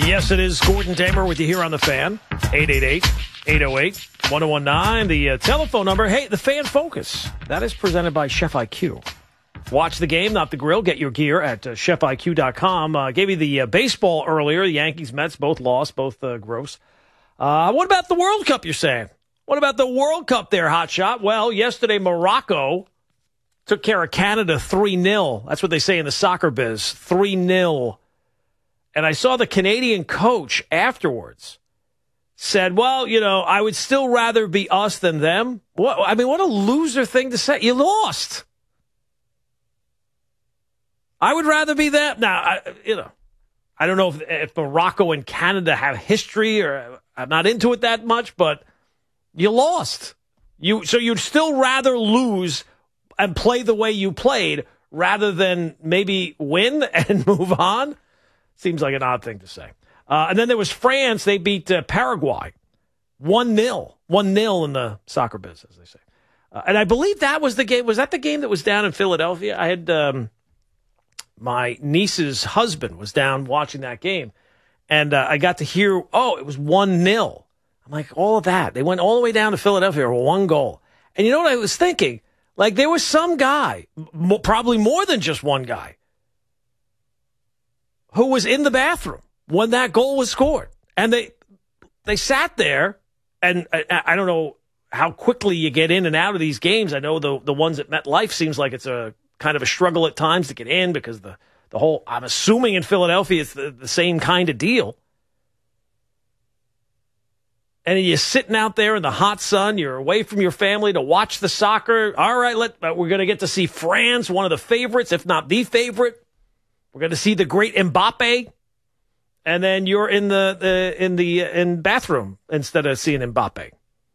Yes, it is Gordon Damer with you here on The Fan. 888-808-1019. The telephone number. Hey, The Fan Focus. That is presented by Chef IQ. Watch the game, not the grill. Get your gear at chefiq.com. Gave you the baseball earlier. The Yankees, Mets, both lost, both gross. What about the World Cup, you're saying? What about the World Cup there, Hotshot? Well, yesterday Morocco took care of Canada 3-0. That's what they say in the soccer biz, 3-0. And I saw the Canadian coach afterwards said, well, you know, I would still rather be us than them. What a loser thing to say. You lost. I would rather be them. Now, I don't know if Morocco and Canada have history, or I'm not into it that much, but you lost. So you'd still rather lose and play the way you played rather than maybe win and move on? Seems like an odd thing to say. And then there was France. They beat Paraguay 1-0. 1-0 in the soccer biz, as they say. And I believe that was the game. Was that the game that was down in Philadelphia? I had my niece's husband was down watching that game. And I got to hear, it was 1-0. I'm like, all of that. They went all the way down to Philadelphia with 1 goal. And you know what I was thinking? Like, there was some guy, probably more than just one guy, who was in the bathroom when that goal was scored. And they sat there, and I don't know how quickly you get in and out of these games. I know the ones at MetLife seems like it's a kind of a struggle at times to get in because the whole, I'm assuming in Philadelphia it's the same kind of deal. And you're sitting out there in the hot sun. You're away from your family to watch the soccer. All right, we're going to get to see France, one of the favorites, if not the favorite. We're going to see the great Mbappe, and then you're in the bathroom instead of seeing Mbappe,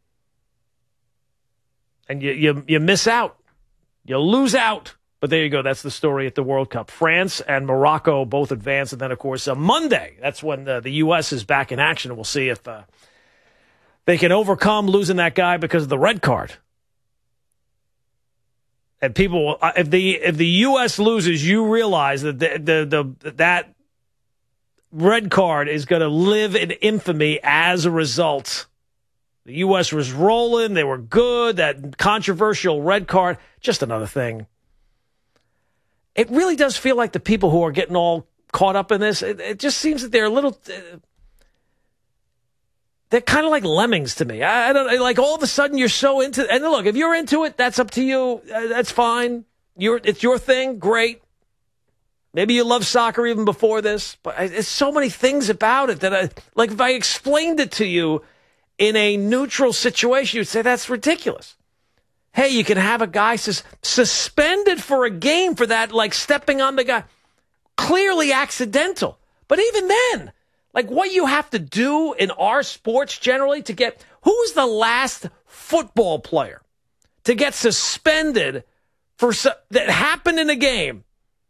and you miss out, you lose out. But there you go. That's the story at the World Cup. France and Morocco both advance, and then of course Monday. That's when the U.S. is back in action, and we'll see if they can overcome losing that guy because of the red card. And people, if the U.S. loses, you realize that that red card is going to live in infamy as a result. The U.S. was rolling; they were good. That controversial red card, just another thing. It really does feel like the people who are getting all caught up in this. It just seems that they're a little. They're kind of like lemmings to me. I don't like all of a sudden you're so into. And look, if you're into it, that's up to you. That's fine. It's your thing. Great. Maybe you love soccer even before this, but there's so many things about it that if I explained it to you in a neutral situation, you'd say that's ridiculous. Hey, you can have a guy suspended for a game for that, like stepping on the guy, clearly accidental. But even then. Like what you have to do in our sports generally to get, who's the last football player to get suspended that happened in a game?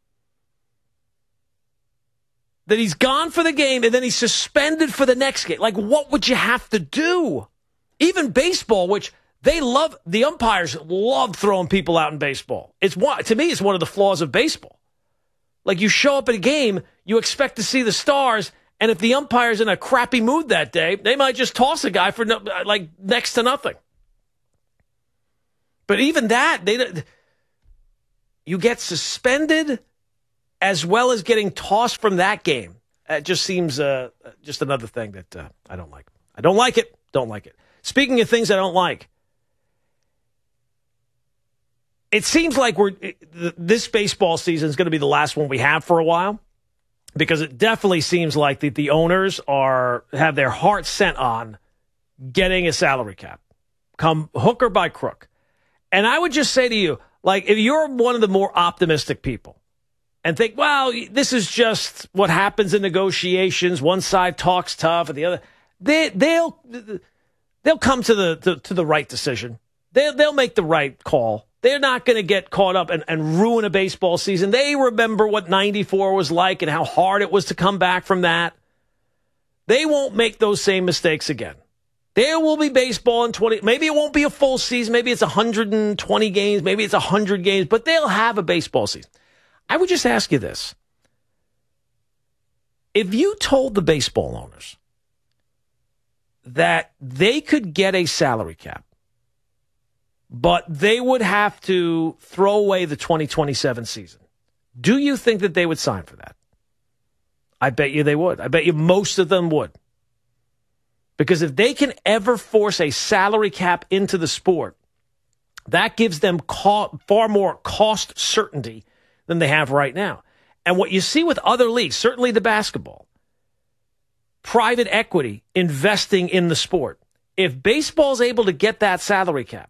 That he's gone for the game and then he's suspended for the next game. Like what would you have to do? Even baseball, which the umpires love throwing people out in baseball. To me, it's one of the flaws of baseball. Like you show up at a game, you expect to see the stars. And if the umpire's in a crappy mood that day, they might just toss a guy for next to nothing. But even that, you get suspended as well as getting tossed from that game. It just seems just another thing that I don't like. I don't like it. Don't like it. Speaking of things I don't like, it seems like this baseball season is going to be the last one we have for a while. Because it definitely seems like the owners have their heart set on getting a salary cap, come hook or by crook. And I would just say to you, like, if you're one of the more optimistic people and think, well, this is just what happens in negotiations. One side talks tough and the other, they'll come to the right decision. They'll make the right call. They're not going to get caught up and ruin a baseball season. They remember what 94 was like and how hard it was to come back from that. They won't make those same mistakes again. There will be baseball in 20. Maybe it won't be a full season. Maybe it's 120 games. Maybe it's 100 games. But they'll have a baseball season. I would just ask you this. If you told the baseball owners that they could get a salary cap, but they would have to throw away the 2027 season, do you think that they would sign for that? I bet you they would. I bet you most of them would. Because if they can ever force a salary cap into the sport, that gives them far more cost certainty than they have right now. And what you see with other leagues, certainly the basketball, private equity investing in the sport. If baseball's able to get that salary cap,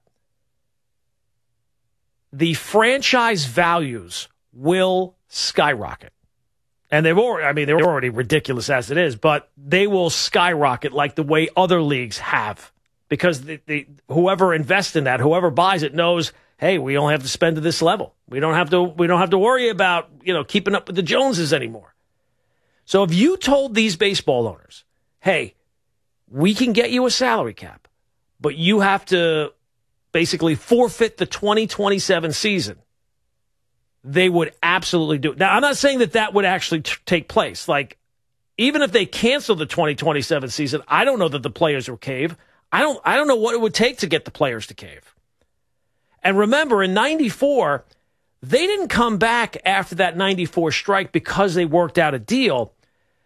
the franchise values will skyrocket. And they're already ridiculous as it is, but they will skyrocket like the way other leagues have. Because whoever invests in that, whoever buys it knows, hey, we only have to spend to this level. We don't have to worry about, keeping up with the Joneses anymore. So if you told these baseball owners, hey, we can get you a salary cap, but you have to basically forfeit the 2027 season, they would absolutely do it. Now, I'm not saying that would actually take place. Like, even if they cancel the 2027 season, I don't know that the players will cave. I don't know what it would take to get the players to cave. And remember, in 94, they didn't come back after that 94 strike because they worked out a deal.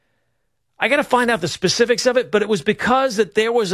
I got to find out the specifics of it, but it was because that there was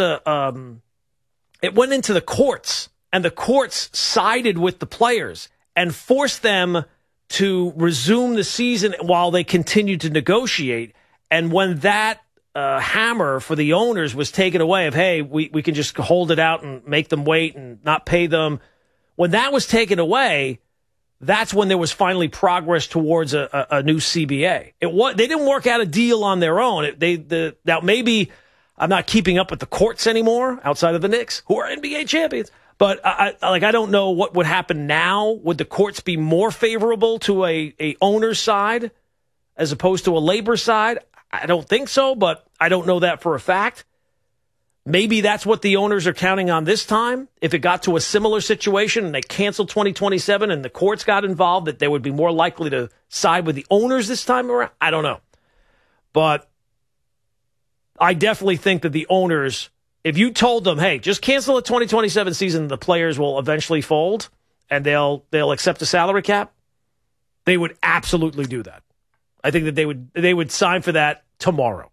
it went into the courts, and the courts sided with the players and forced them to resume the season while they continued to negotiate. And when that hammer for the owners was taken away of, hey, we can just hold it out and make them wait and not pay them, when that was taken away, that's when there was finally progress towards a new CBA. They didn't work out a deal on their own. Now maybe I'm not keeping up with the courts anymore outside of the Knicks, who are NBA champions. But I don't know what would happen now. Would the courts be more favorable to a owner's side as opposed to a labor side? I don't think so, but I don't know that for a fact. Maybe that's what the owners are counting on this time. If it got to a similar situation and they canceled 2027 and the courts got involved, that they would be more likely to side with the owners this time around. I don't know. But I definitely think that the owners, if you told them, hey, just cancel the 2027 season, the players will eventually fold and they'll accept a salary cap, they would absolutely do that. I think that they would sign for that tomorrow.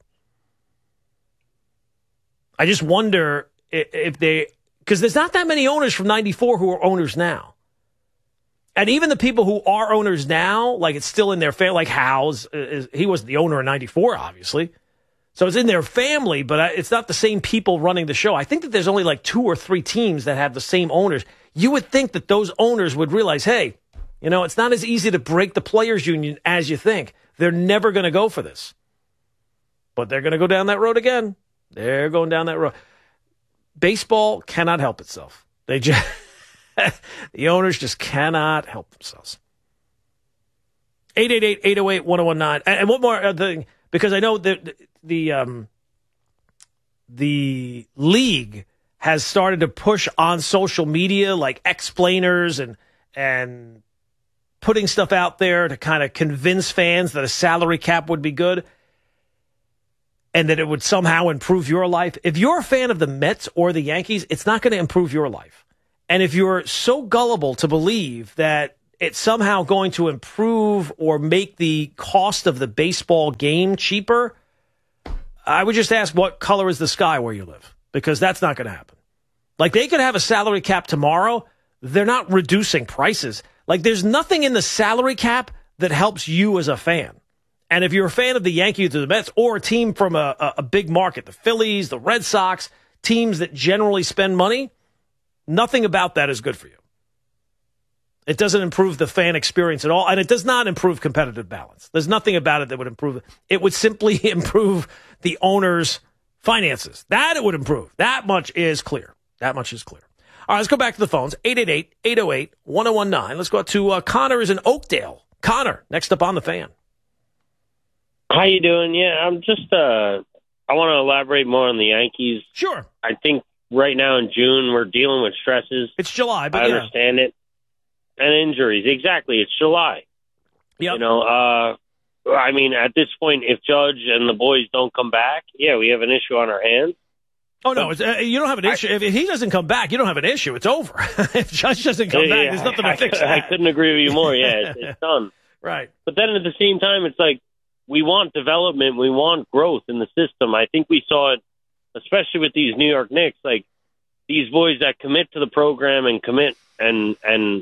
I just wonder if because there's not that many owners from 94 who are owners now. And even the people who are owners now, like it's still in their family, like Howes, he wasn't the owner in 94, obviously. So it's in their family, but it's not the same people running the show. I think that there's only like 2 or 3 teams that have the same owners. You would think that those owners would realize, hey, it's not as easy to break the players union as you think. They're never going to go for this. But they're going to go down that road again. They're going down that road. Baseball cannot help itself. The owners just cannot help themselves. 888-808-1019. And one more thing, because I know that the league has started to push on social media, like explainers and putting stuff out there to kind of convince fans that a salary cap would be good and that it would somehow improve your life. If you're a fan of the Mets or the Yankees, it's not going to improve your life. And if you're so gullible to believe that it's somehow going to improve or make the cost of the baseball game cheaper, I would just ask, what color is the sky where you live? Because that's not going to happen. Like, they could have a salary cap tomorrow. They're not reducing prices. Like, there's nothing in the salary cap that helps you as a fan. And if you're a fan of the Yankees or the Mets or a team from a big market, the Phillies, the Red Sox, teams that generally spend money, nothing about that is good for you. It doesn't improve the fan experience at all, and it does not improve competitive balance. There's nothing about it that would improve it. It would simply improve the owner's finances. That it would improve. That much is clear. That much is clear. All right, let's go back to the phones. 888-808-1019. Let's go to Connor is in Oakdale. Connor, next up on the Fan. How you doing? Yeah, I'm just, I want to elaborate more on the Yankees. Sure. I think right now in June we're dealing with stresses. It's July, but I understand it. And injuries. Exactly. It's July. Yep. I mean, at this point, if Judge and the boys don't come back, yeah, we have an issue on our hands. Oh, no, you don't have an issue. If he doesn't come back, you don't have an issue. It's over. If Judge doesn't come back, there's nothing to fix that. I couldn't agree with you more. Yeah, it's done. Right. But then at the same time, it's like we want development. We want growth in the system. I think we saw it, especially with these New York Knicks, like these boys that commit to the program and commit and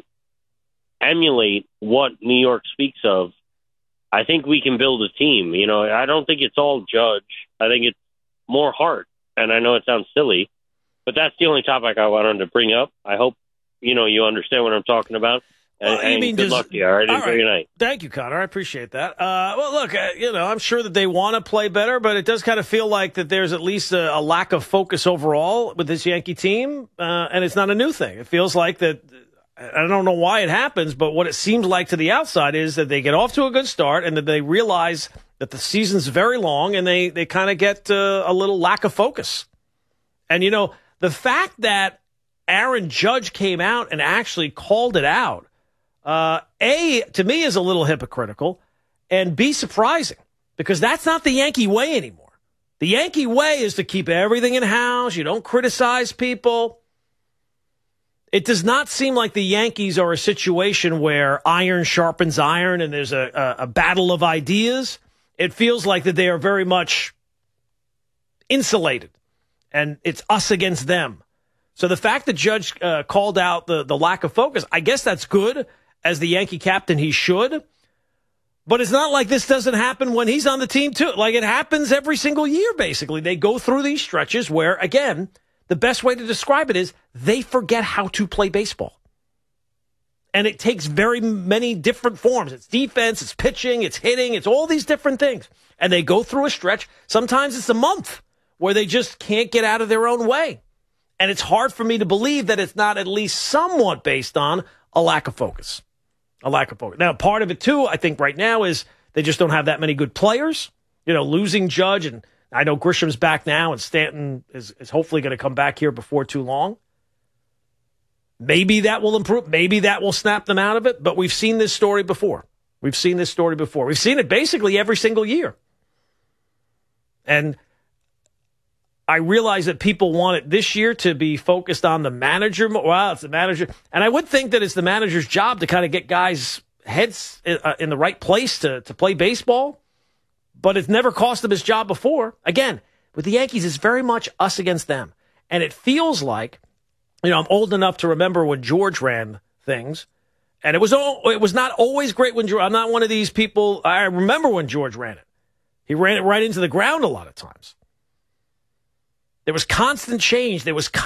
emulate what New York speaks of. I think we can build a team. You know, I don't think it's all Judge. I think it's more heart. And I know it sounds silly, but that's the only topic I wanted to bring up. I hope, you understand what I'm talking about. And good luck to you. All right. Enjoy your night. Thank you, Connor. I appreciate that. Well, look, I'm sure that they want to play better, but it does kind of feel like that there's at least a lack of focus overall with this Yankee team, and it's not a new thing. It feels like that. I don't know why it happens, but what it seems like to the outside is that they get off to a good start and that they realize that the season's very long and they kind of get a little lack of focus. And, the fact that Aaron Judge came out and actually called it out, A, to me is a little hypocritical, and B, surprising, because that's not the Yankee way anymore. The Yankee way is to keep everything in house. You don't criticize people. It does not seem like the Yankees are a situation where iron sharpens iron and there's a battle of ideas. It feels like that they are very much insulated, and it's us against them. So the fact that Judge called out the lack of focus, I guess that's good. As the Yankee captain, he should. But it's not like this doesn't happen when he's on the team, too. Like, it happens every single year, basically. They go through these stretches where, again, the best way to describe it is they forget how to play baseball. And it takes very many different forms. It's defense, it's pitching, it's hitting, it's all these different things. And they go through a stretch. Sometimes it's a month where they just can't get out of their own way. And it's hard for me to believe that it's not at least somewhat based on a lack of focus. A lack of focus. Now, part of it, too, I think right now is they just don't have that many good players. Losing Judge, and I know Grisham's back now, and Stanton is hopefully going to come back here before too long. Maybe that will improve. Maybe that will snap them out of it. But we've seen this story before. We've seen it basically every single year. And I realize that people want it this year to be focused on the manager. Well, it's the manager. And I would think that it's the manager's job to kind of get guys' heads in the right place to play baseball. But it's never cost him his job before. Again, with the Yankees, it's very much us against them. And it feels like, I'm old enough to remember when George ran things. And it was not always great when George, I'm not one of these people. I remember when George ran it. He ran it right into the ground a lot of times. There was constant change. It was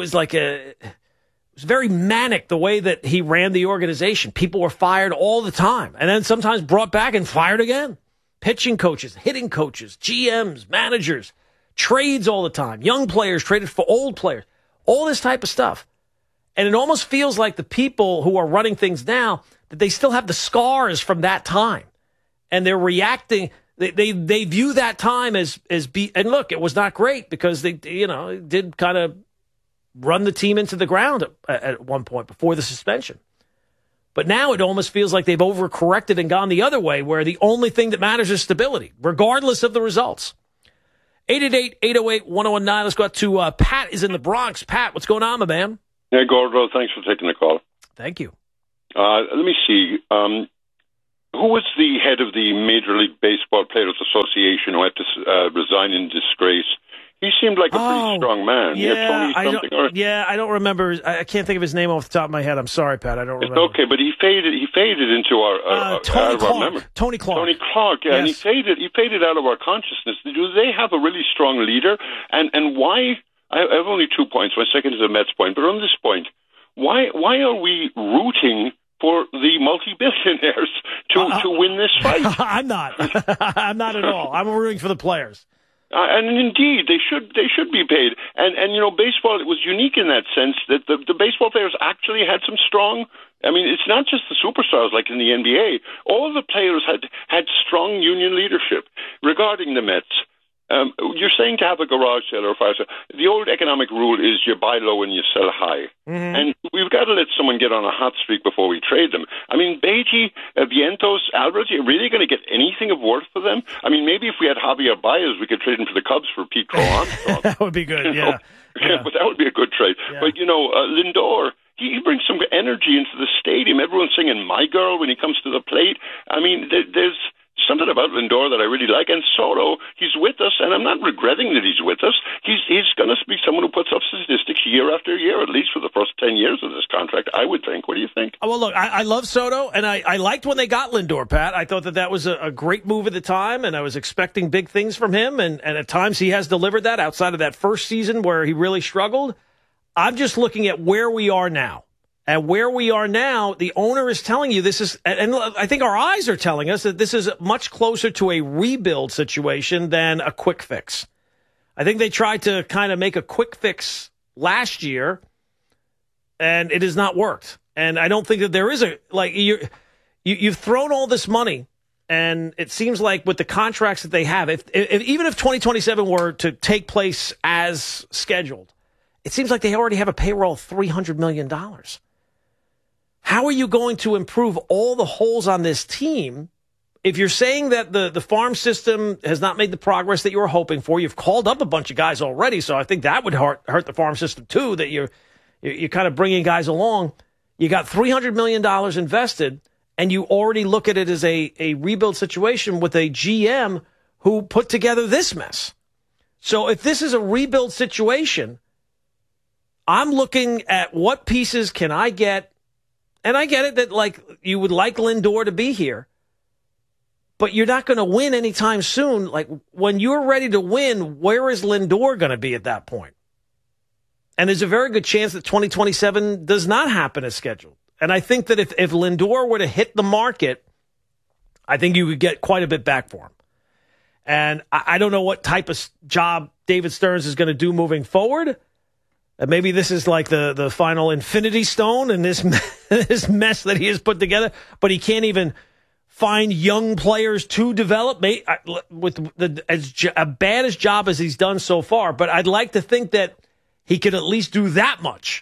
very manic the way that he ran the organization. People were fired all the time. And then sometimes brought back and fired again. Pitching coaches, hitting coaches, GMs, managers, trades all the time. Young players traded for old players. All this type of stuff. And it almost feels like the people who are running things now, that they still have the scars from that time. And they're reacting. They view that time and look, it was not great because they did kind of run the team into the ground at one point before the suspension. But now it almost feels like they've overcorrected and gone the other way, where the only thing that matters is stability, regardless of the results. 888-808-1019. Let's go out to Pat is in the Bronx. Pat, what's going on, my man? Hey, Gordo. Thanks for taking the call. Thank you. Let me see. Who was the head of the Major League Baseball Players Association who had to resign in disgrace? He seemed like a pretty strong man. Yeah, I don't remember. I can't think of his name off the top of my head. I'm sorry, Pat. I don't remember. It's okay, but he faded into our memory. Tony Clark. Tony Clark, yeah, yes. And he faded out of our consciousness. Do they have a really strong leader? And why? I have only 2 points. My second is a Mets point, but on this point, why are we rooting for the multi-billionaires to win this fight? I'm not. I'm not at all. I'm rooting for the players. And indeed, they should be paid. And baseball, it was unique in that sense that the baseball players actually had some strong. I mean, it's not just the superstars like in the NBA. All the players had strong union leadership. Regarding the Mets, You're saying to have a garage sale or a fire sale. The old economic rule is you buy low and you sell high. Mm-hmm. And we've got to let someone get on a hot streak before we trade them. I mean, Beatty, Vientos, Alvarez, you're really going to get anything of worth for them? I mean, maybe if we had Javier Baez, we could trade him to the Cubs for Pete Crow Armstrong. That would be good, yeah. But that would be a good trade. Yeah. But, Lindor, he brings some energy into the stadium. Everyone's singing My Girl when he comes to the plate. I mean, there's something about Lindor that I really like. And Soto, he's with us, and I'm not regretting that he's with us. He's going to be someone who puts up statistics year after year, at least for the first 10 years of this contract, I would think. What do you think? Well, look, I love Soto, and I liked when they got Lindor, Pat. I thought that was a great move at the time, and I was expecting big things from him, and at times he has delivered that outside of that first season where he really struggled. I'm just looking at where we are now. And where we are now, the owner is telling you this is, and I think our eyes are telling us that this is much closer to a rebuild situation than a quick fix. I think they tried to kind of make a quick fix last year, and it has not worked. And I don't think that there is you've thrown all this money, and it seems like with the contracts that they have, even if 2027 were to take place as scheduled, it seems like they already have a payroll of $300 million. How are you going to improve all the holes on this team if you're saying that the farm system has not made the progress that you were hoping for? You've called up a bunch of guys already, so I think that would hurt the farm system too, that you're kind of bringing guys along. You got $300 million invested, and you already look at it as a rebuild situation with a GM who put together this mess. So if this is a rebuild situation, I'm looking at what pieces can I get. And I get it that, you would like Lindor to be here, but you're not going to win anytime soon. Like, when you're ready to win, where is Lindor going to be at that point? And there's a very good chance that 2027 does not happen as scheduled. And I think that if Lindor were to hit the market, I think you could get quite a bit back for him. And I don't know what type of job David Stearns is going to do moving forward. Maybe this is like the final infinity stone in this mess that he has put together, but he can't even find young players to develop with as bad as job as he's done so far. But I'd like to think that he could at least do that much,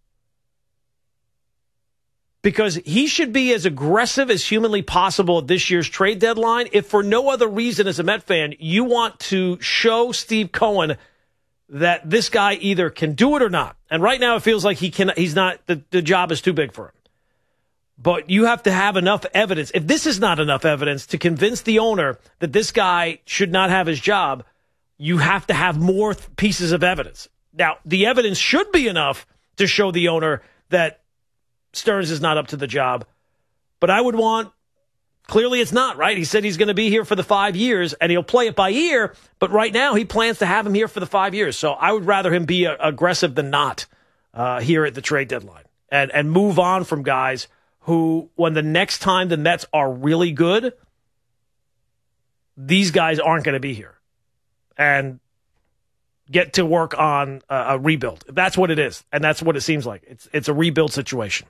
because he should be as aggressive as humanly possible at this year's trade deadline. If for no other reason as a Met fan, you want to show Steve Cohen that this guy either can do it or not. And right now it feels like he's not, the job is too big for him. But you have to have enough evidence. If this is not enough evidence to convince the owner that this guy should not have his job, you have to have more pieces of evidence. Now, the evidence should be enough to show the owner that Stearns is not up to the job. But I would want, clearly it's not, right? He said he's going to be here for the 5 years, and he'll play it by ear, but right now he plans to have him here for the 5 years. So I would rather him be aggressive than not here at the trade deadline and move on from guys who, when the next time the Mets are really good, these guys aren't going to be here, and get to work on a rebuild. That's what it is, and that's what it seems like. It's a rebuild situation.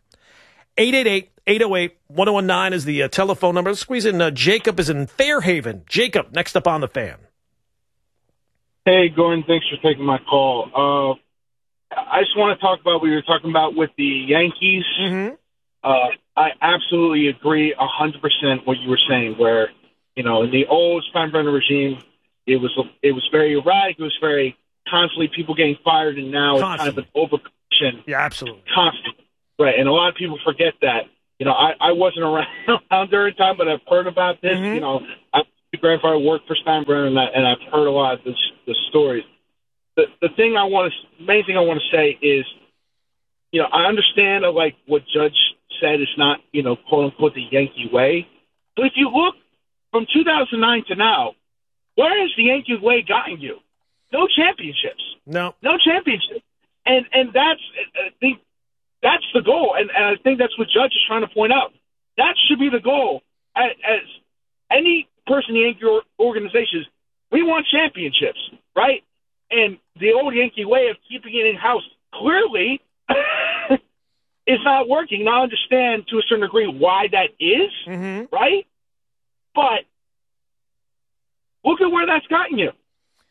888-808-1019 is the telephone number. Let's squeeze in Jacob is in Fairhaven. Jacob, next up on the Fan. Hey, Gordon, thanks for taking my call. I just want to talk about what you were talking about with the Yankees. Mm-hmm. I absolutely agree 100% what you were saying, where, in the old Steinbrenner regime, it was very erratic. It was very constantly people getting fired, and now it's kind of an overcorrection. Yeah, absolutely. Constantly. Right, and a lot of people forget that. I wasn't around during time, but I've heard about this. Mm-hmm. My grandfather worked for Steinbrenner, and I've heard a lot of the stories. The main thing I want to say is, I understand like what Judge said is not, quote unquote the Yankee way. But if you look from 2009 to now, where has the Yankee way gotten you? No championships. No championships. And that's, I think, that's the goal, and I think that's what Judge is trying to point out. That should be the goal. As any person in the Yankee organization, we want championships, right? And the old Yankee way of keeping it in-house clearly is not working. Now, I understand to a certain degree why that is, mm-hmm. right? But look at where that's gotten you.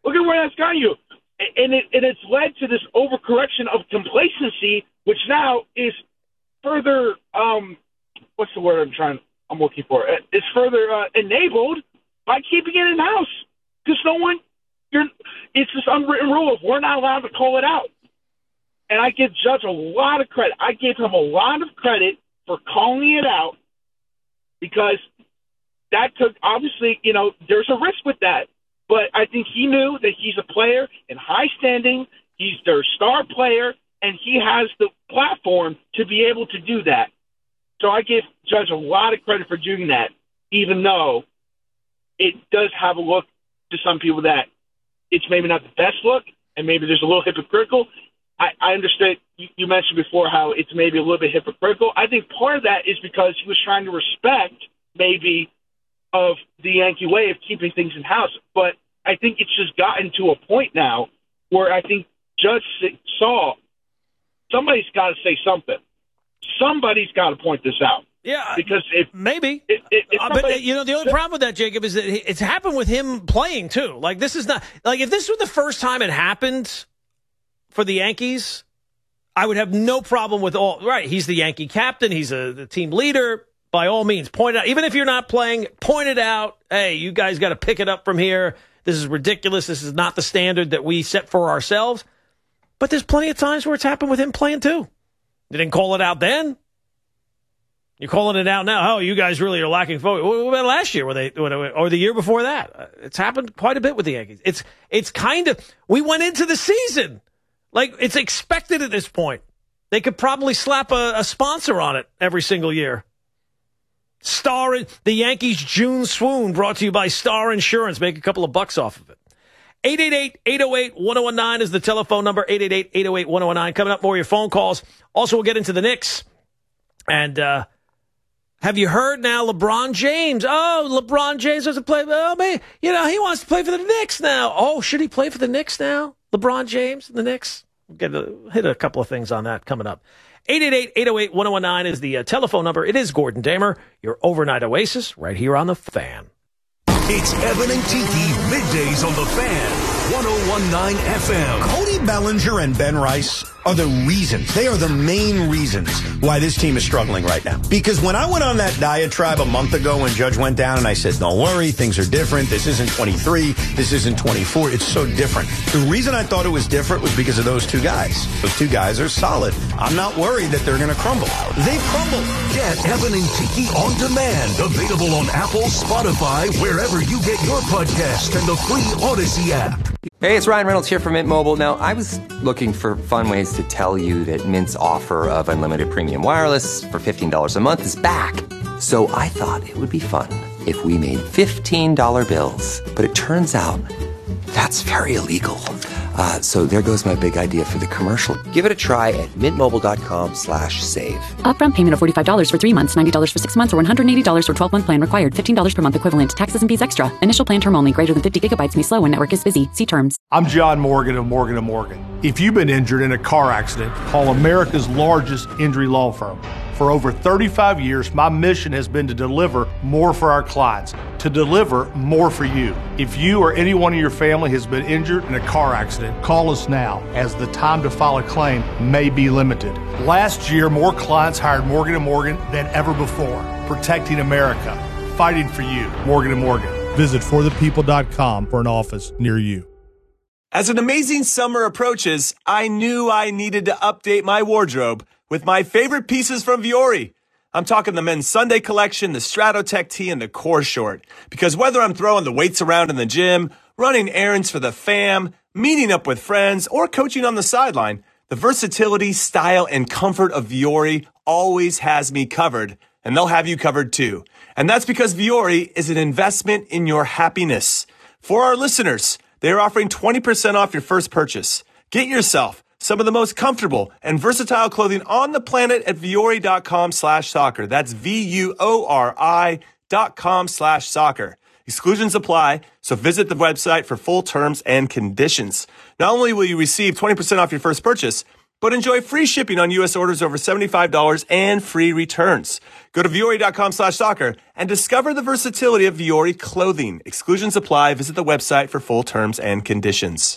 Look at where that's gotten you. And it's led to this overcorrection of complacency, which now is further, what's the word I'm looking for? It's further enabled by keeping it in-house. Because it's this unwritten rule of we're not allowed to call it out. And I give Judge a lot of credit. I gave him a lot of credit for calling it out because that took, obviously, there's a risk with that. But I think he knew that he's a player in high standing. He's their star player, and he has the platform to be able to do that. So I give Judge a lot of credit for doing that, even though it does have a look to some people that it's maybe not the best look, and maybe there's a little hypocritical. I understand you mentioned before how it's maybe a little bit hypocritical. I think part of that is because he was trying to respect maybe of the Yankee way of keeping things in-house. But I think it's just gotten to a point now where I think Judge saw somebody's got to say something. Somebody's got to point this out. Yeah, because maybe. But the only problem with that, Jacob, is that it's happened with him playing too. Like, this is not like if this was the first time it happened for the Yankees, I would have no problem with all. Right, he's the Yankee captain. He's the team leader. By all means, point out. Even if you're not playing, point it out. Hey, you guys got to pick it up from here. This is ridiculous. This is not the standard that we set for ourselves. But there's plenty of times where it's happened with him playing too. They didn't call it out then. You're calling it out now. Oh, you guys really are lacking focus. What about last year or the year before that? It's happened quite a bit with the Yankees. It's kind of, we went into the season like it's expected at this point. They could probably slap a sponsor on it every single year. The Yankees June swoon, brought to you by Star Insurance. Make a couple of bucks off of it. 888-808-1019 is the telephone number. 888-808-1019. Coming up, more of your phone calls. Also, we'll get into the Knicks. And have you heard now LeBron James? Oh, LeBron James doesn't play. Oh, man, he wants to play for the Knicks now. Oh, should he play for the Knicks now? LeBron James and the Knicks? We'll hit a couple of things on that coming up. 888-808-1019 is the telephone number. It is Gordon Damer, your overnight oasis, right here on The Fan. It's Evan and Tiki, middays on The Fan, 101.9 FM. Cody Bellinger and Ben Rice are the reasons. They are the main reasons why this team is struggling right now. Because when I went on that diatribe a month ago when Judge went down and I said, don't worry, things are different. This isn't 23. This isn't 24. It's so different. The reason I thought it was different was because of those two guys. Those two guys are solid. I'm not worried that they're going to crumble. They crumbled. Get Evan and Tiki on demand. Available on Apple, Spotify, wherever you get your podcast, and the free Odyssey app. Hey, it's Ryan Reynolds here from Mint Mobile. Now, I was looking for fun ways to tell you that Mint's offer of unlimited premium wireless for $15 a month is back. So I thought it would be fun if we made $15 bills. But it turns out that's very illegal. So there goes my big idea for the commercial. Give it a try at mintmobile.com/save. Upfront payment of $45 for 3 months, $90 for 6 months, or $180 for 12-month plan required. $15 per month equivalent. Taxes and fees extra. Initial plan term only. Greater than 50 gigabytes may slow when network is busy. See terms. I'm John Morgan of Morgan & Morgan. If you've been injured in a car accident, call America's largest injury law firm. For over 35 years, my mission has been to deliver more for our clients, to deliver more for you. If you or anyone in your family has been injured in a car accident, call us now, as the time to file a claim may be limited. Last year, more clients hired Morgan & Morgan than ever before, protecting America, fighting for you. Morgan & Morgan. Visit forthepeople.com for an office near you. As an amazing summer approaches, I knew I needed to update my wardrobe with my favorite pieces from Vuori. I'm talking the men's Sunday collection, the Stratotech tee, and the core short. Because whether I'm throwing the weights around in the gym, running errands for the fam, meeting up with friends, or coaching on the sideline, the versatility, style, and comfort of Vuori always has me covered, and they'll have you covered too. And that's because Vuori is an investment in your happiness. For our listeners, they're offering 20% off your first purchase. Get yourself some of the most comfortable and versatile clothing on the planet at Vuori.com/soccer. That's VUORI.com/soccer. Exclusions apply, so visit the website for full terms and conditions. Not only will you receive 20% off your first purchase, but enjoy free shipping on U.S. orders over $75 and free returns. Go to Vuori.com/soccer and discover the versatility of Vuori clothing. Exclusions apply. Visit the website for full terms and conditions.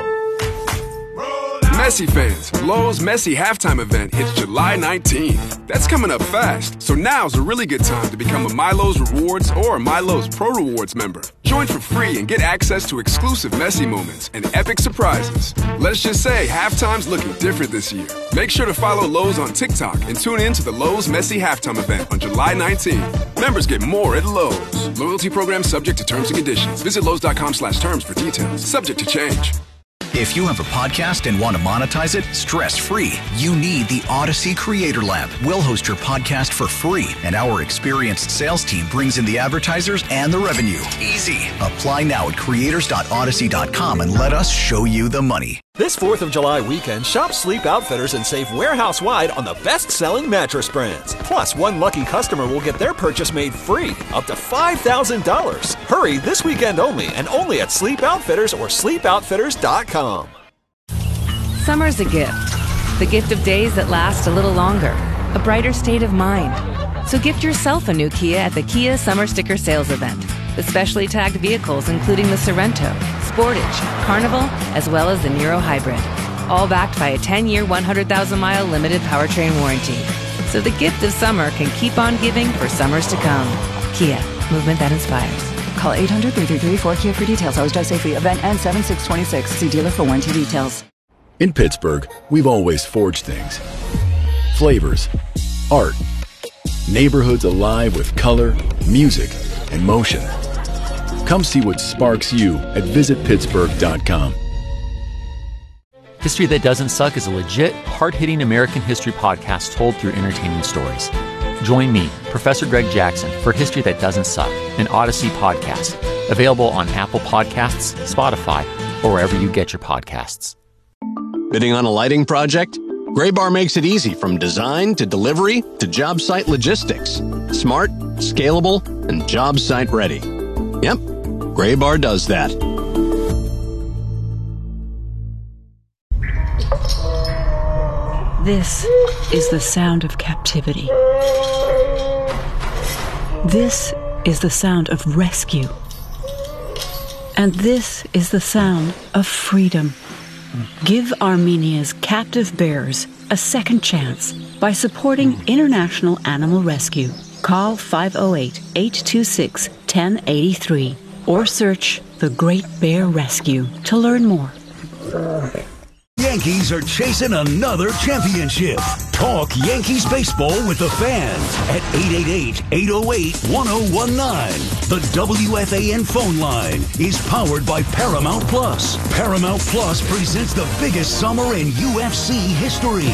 Messi fans, Lowe's Messi halftime event hits July 19th. That's coming up fast, so now's a really good time to become a MyLowe's Rewards or MyLowe's Pro Rewards member. Join for free and get access to exclusive Messi moments and epic surprises. Let's just say halftime's looking different this year. Make sure to follow Lowe's on TikTok and tune in to the Lowe's Messi halftime event on July 19th. Members get more at Lowe's. Loyalty program subject to terms and conditions. Visit Lowe's.com/terms for details. Subject to change. If you have a podcast and want to monetize it stress-free, you need the Odyssey Creator Lab. We'll host your podcast for free, and our experienced sales team brings in the advertisers and the revenue. Easy. Apply now at creators.odyssey.com and let us show you the money. This 4th of July weekend, shop Sleep Outfitters and save warehouse-wide on the best-selling mattress brands. Plus, one lucky customer will get their purchase made free, up to $5,000. Hurry this weekend only, and only at Sleep Outfitters or sleepoutfitters.com. Summer's a gift. The gift of days that last a little longer. A brighter state of mind. So gift yourself a new Kia at the Kia Summer Sticker Sales Event. With specially tagged vehicles including the Sorrento, Sportage, Carnival, as well as the Niro Hybrid. All backed by a 10-year, 100,000-mile limited powertrain warranty. So the gift of summer can keep on giving for summers to come. Kia, movement that inspires. Call 800-333-4KIA for details. Always drive safely. Event ends 7/6/26. See dealer for warranty details. In Pittsburgh, we've always forged things. Flavors, art, neighborhoods alive with color, music, and motion. Come see what sparks you at visitpittsburgh.com. History That Doesn't Suck is a legit, hard-hitting American history podcast told through entertaining stories. Join me, Professor Greg Jackson, for History That Doesn't Suck, an Odyssey podcast. Available on Apple Podcasts, Spotify, or wherever you get your podcasts. Bidding on a lighting project? Graybar makes it easy from design to delivery to job site logistics. Smart, scalable, and job site ready. Yep, Graybar does that. This is the sound of captivity. This is the sound of rescue. And this is the sound of freedom. Give Armenia's captive bears a second chance by supporting International Animal Rescue. Call 508-826-1083 or search The Great Bear Rescue to learn more. Yankees are chasing another championship. Talk Yankees baseball with the fans at 888-808-1019. The WFAN phone line is powered by Paramount Plus. Paramount Plus presents the biggest summer in UFC history.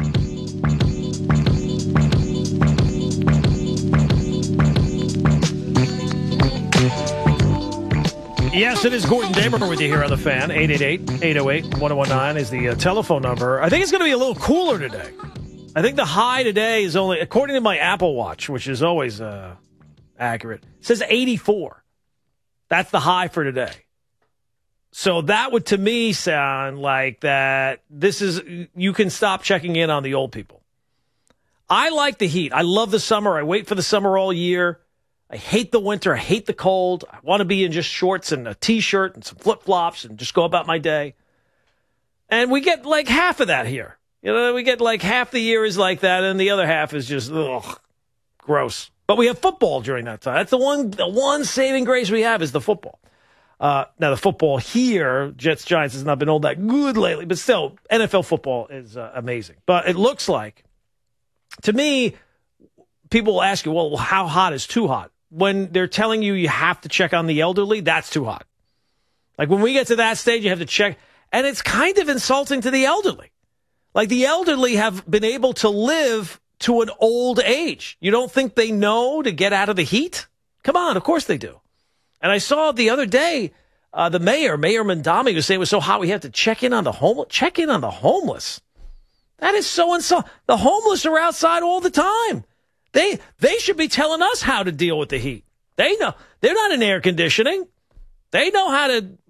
Yes, it is Gordon Damer with you here on The Fan. 888-808-1019 is the telephone number. I think it's going to be a little cooler today. I think the high today is only, according to my Apple Watch, which is always accurate, it says 84. That's the high for today. So that would, to me, sound like that this is, you can stop checking in on the old people. I like the heat. I love the summer. I wait for the summer all year. I hate the winter. I hate the cold. I want to be in just shorts and a T-shirt and some flip-flops and just go about my day. And we get like half of that here. You know, we get like half the year is like that, and the other half is just, ugh, gross. But we have football during that time. That's the one saving grace we have is the football. Now, the football here, Jets-Giants, has not been all that good lately, but still, NFL football is amazing. But it looks like, to me, people will ask you, well, how hot is too hot? When they're telling you you have to check on the elderly, that's too hot. Like when we get to that stage, you have to check. And it's kind of insulting to the elderly. Like the elderly have been able to live to an old age. You don't think they know to get out of the heat? Come on, of course they do. And I saw the other day, the Mayor Mandami, was saying it was so hot we have to check in on the homeless. Check in on the homeless. That is so insulting. The homeless are outside all the time. They should be telling us how to deal with the heat. They know. They're not in air conditioning. They know how to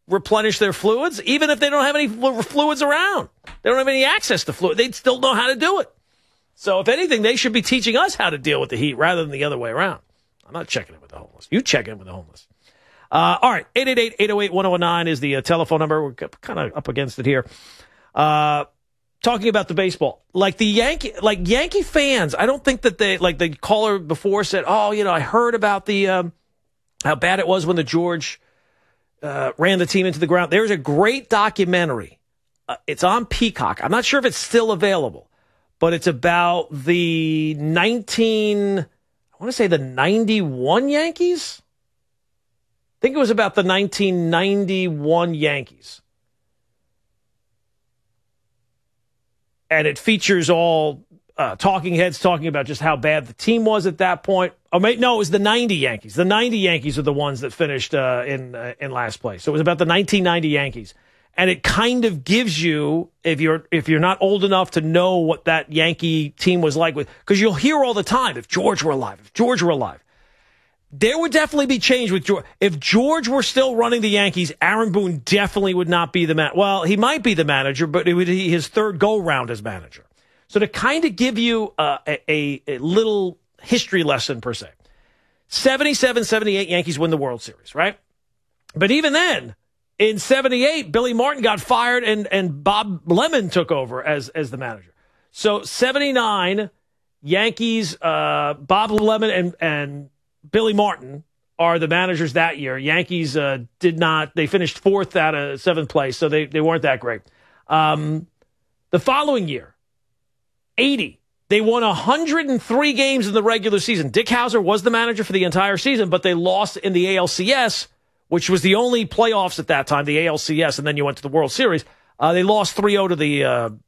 replenish their fluids, even if they don't have any fluids around. They don't have any access to fluid. They still know how to do it. So if anything, they should be teaching us how to deal with the heat rather than the other way around. I'm not checking in with the homeless. You check in with the homeless. All right, 888-808-1019 is the telephone number. We're kind of up against it here. Talking about the baseball, like Yankee fans, I don't think that they, like the caller before said, oh, I heard about the how bad it was when the George ran the team into the ground. There's a great documentary. It's on Peacock. I'm not sure if it's still available, but it's about the 91 Yankees. I think it was about the 1991 Yankees. And it features all talking heads talking about just how bad the team was at that point. No, it was the 90 Yankees. The 90 Yankees are the ones that finished in last place. So it was about the 1990 Yankees. And it kind of gives you, if you're not old enough to know what that Yankee team was like, because you'll hear all the time, if George were alive. There would definitely be change with George. If George were still running the Yankees, Aaron Boone definitely would not be the manager. Well, he might be the manager, but it would be his third go-round as manager. So to kind of give you a little history lesson, per se. 77, 78 Yankees win the World Series, right? But even then, in 78, Billy Martin got fired and Bob Lemon took over as the manager. So 79, Yankees, Bob Lemon and Billy Martin are the managers that year. Yankees they finished fourth out of seventh place, so they weren't that great. The following year, 80, they won 103 games in the regular season. Dick Hauser was the manager for the entire season, but they lost in the ALCS, which was the only playoffs at that time, the ALCS, and then you went to the World Series. They lost 3-0 to the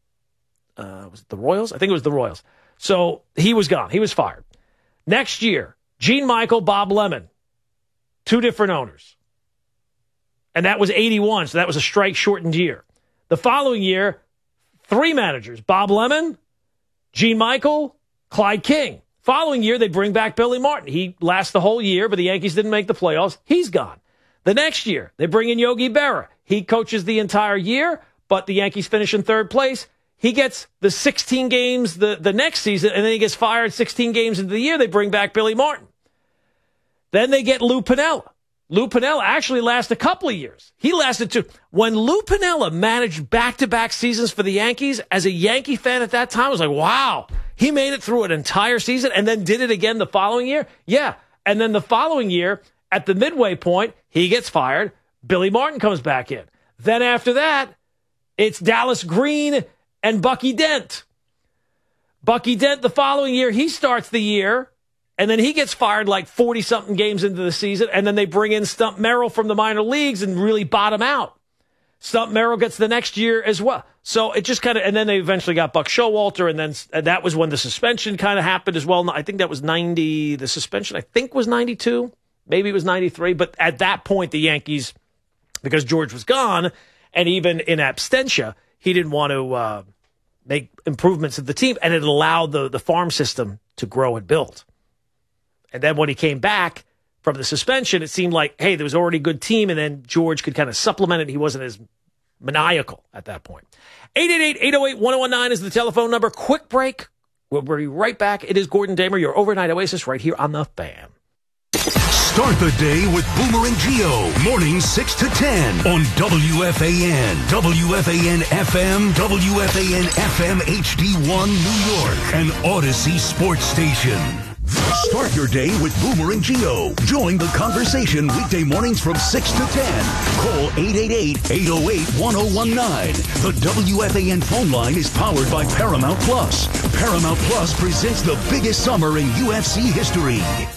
was it the Royals? I think it was the Royals. So he was gone. He was fired. Next year, Gene Michael, Bob Lemon, two different owners. And that was 81, so that was a strike-shortened year. The following year, three managers, Bob Lemon, Gene Michael, Clyde King. Following year, they bring back Billy Martin. He lasts the whole year, but the Yankees didn't make the playoffs. He's gone. The next year, they bring in Yogi Berra. He coaches the entire year, but the Yankees finish in third place. He gets the 16 games the next season, and then he gets fired 16 games into the year. They bring back Billy Martin. Then they get Lou Piniella. Lou Piniella actually lasted a couple of years. He lasted two. When Lou Piniella managed back-to-back seasons for the Yankees, as a Yankee fan at that time, I was like, wow, he made it through an entire season and then did it again the following year? Yeah. And then the following year, at the midway point, he gets fired. Billy Martin comes back in. Then after that, it's Dallas Green and Bucky Dent. Bucky Dent, the following year, he starts the year, and then he gets fired like 40-something games into the season, and then they bring in Stump Merrill from the minor leagues and really bottom out. Stump Merrill gets the next year as well. So it just kind of, and then they eventually got Buck Showalter, and then that was when the suspension kind of happened as well. I think that was 90, the suspension I think was 92, maybe it was 93, but at that point the Yankees, because George was gone, and even in absentia, he didn't want to make improvements of the team, and it allowed the farm system to grow and build. And then when he came back from the suspension, it seemed like, hey, there was already a good team, and then George could kind of supplement it. He wasn't as maniacal at that point. 888-808-1019 is the telephone number. Quick break. We'll be right back. It is Gordon Damer, your overnight oasis, right here on The Fan. Start the day with Boomer and Gio, mornings 6 to 10 on WFAN, WFAN FM, WFAN FM HD1 New York, and Odyssey Sports Station. Start your day with Boomer and Gio. Join the conversation weekday mornings from 6 to 10. Call 888-808-1019. The WFAN phone line is powered by Paramount Plus. Paramount Plus presents the biggest summer in UFC history.